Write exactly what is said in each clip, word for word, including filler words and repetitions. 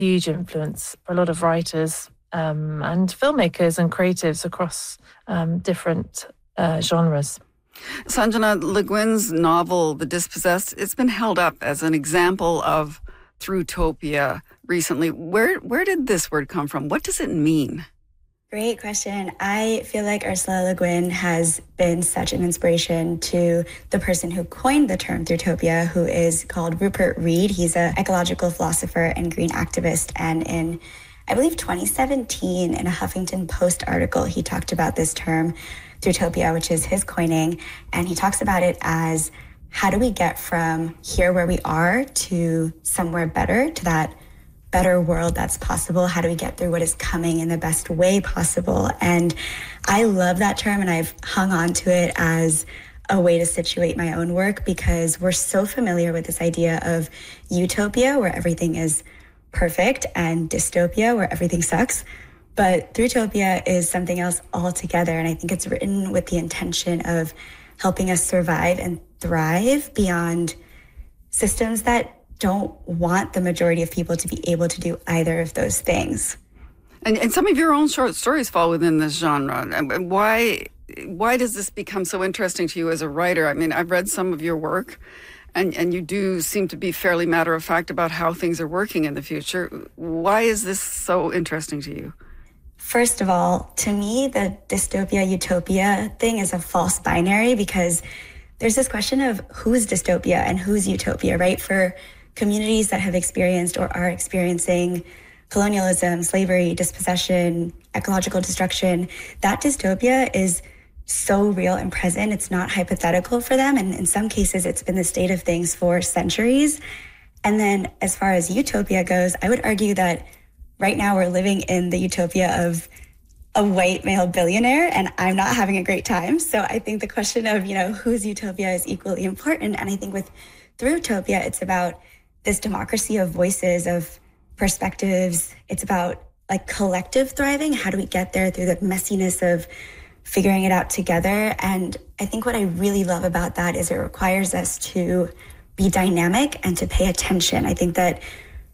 huge influence for a lot of writers um, and filmmakers and creatives across um, different uh, genres. Sanjana, Le Guin's novel, The Dispossessed, it's been held up as an example of Throughtopia recently. Where where did this word come from? What does it mean? Great question. I feel like Ursula Le Guin has been such an inspiration to the person who coined the term Throughtopia, who is called Rupert Read. He's an ecological philosopher and green activist. And in, I believe, twenty seventeen, in a Huffington Post article, he talked about this term, Throughtopia, which is his coining. And he talks about it as, how do we get from here where we are to somewhere better, to that better world that's possible? How do we get through what is coming in the best way possible? And I love that term, and I've hung on to it as a way to situate my own work, because we're so familiar with this idea of utopia, where everything is perfect, and dystopia, where everything sucks. But Throughtopia is something else altogether, and I think it's written with the intention of helping us survive and thrive beyond systems that don't want the majority of people to be able to do either of those things. And, and some of your own short stories fall within this genre. And why why does this become so interesting to you as a writer? I mean, I've read some of your work, and, and you do seem to be fairly matter-of-fact about how things are working in the future. Why is this so interesting to you? First of all, to me, the dystopia-utopia thing is a false binary, because there's this question of who's dystopia and who's utopia, right? For communities that have experienced or are experiencing colonialism, slavery, dispossession, ecological destruction, that dystopia is so real and present. It's not hypothetical for them. And in some cases, it's been the state of things for centuries. And then as far as utopia goes, I would argue that right now we're living in the utopia of a white male billionaire, and I'm not having a great time. So I think the question of, you know, whose utopia is equally important. And I think with Throughtopia, it's about this democracy of voices, of perspectives. It's about like collective thriving. How do we get there through the messiness of figuring it out together? And I think what I really love about that is it requires us to be dynamic and to pay attention. I think that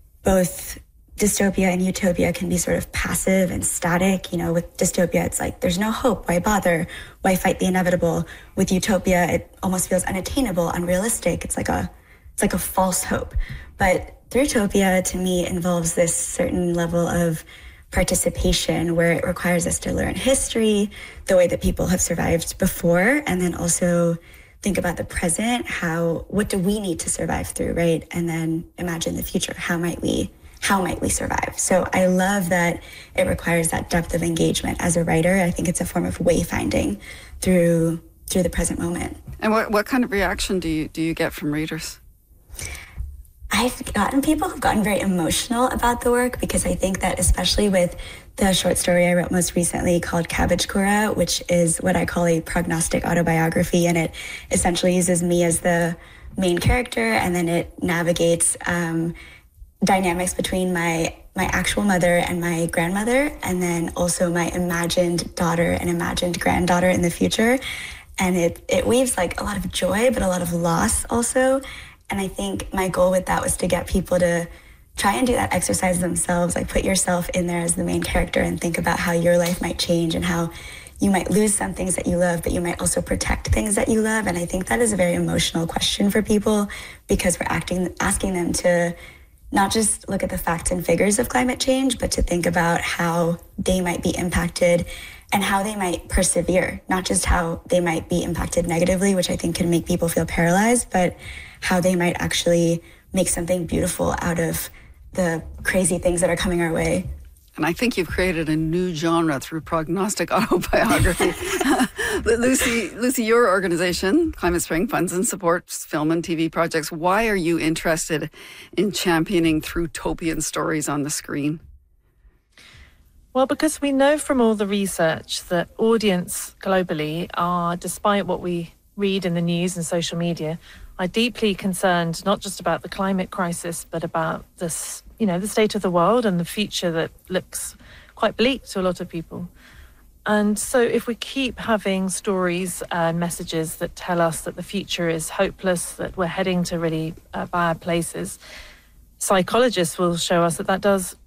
both dystopia and utopia can be sort of passive and static. You know, with dystopia, it's like, there's no hope. Why bother? Why fight the inevitable? With utopia, it almost feels unattainable, unrealistic. It's like a, it's like a false hope. But Throughtopia, to me, involves this certain level of participation where it requires us to learn history, the way that people have survived before, and then also think about the present. How, what do we need to survive through, right? And then imagine the future. How might we How might we survive? So I love that it requires that depth of engagement as a writer. I think it's a form of wayfinding through through the present moment. And what, what kind of reaction do you do you get from readers? I've gotten people who've gotten very emotional about the work, because I think that especially with the short story I wrote most recently called Cabbage Kura, which is what I call a prognostic autobiography, and it essentially uses me as the main character, and then it navigates um, dynamics between my my actual mother and my grandmother, and then also my imagined daughter and imagined granddaughter in the future. And it, it weaves like a lot of joy, but a lot of loss also. And I think my goal with that was to get people to try and do that exercise themselves, like put yourself in there as the main character and think about how your life might change and how you might lose some things that you love, but you might also protect things that you love. And I think that is a very emotional question for people, because we're acting, asking them to not just look at the facts and figures of climate change, but to think about how they might be impacted and how they might persevere, not just how they might be impacted negatively, which I think can make people feel paralyzed, but how they might actually make something beautiful out of the crazy things that are coming our way. And I think you've created a new genre through prognostic autobiography. Lucy, Lucy, your organization, Climate Spring, funds and supports film and T V projects. Why are you interested in championing Throughtopian stories on the screen? Well, because we know from all the research that audience globally are, despite what we read in the news and social media, are deeply concerned not just about the climate crisis, but about this, you know, the state of the world and the future that looks quite bleak to a lot of people. And so if we keep having stories and messages that tell us that the future is hopeless, that we're heading to really uh, bad places, psychologists will show us that that does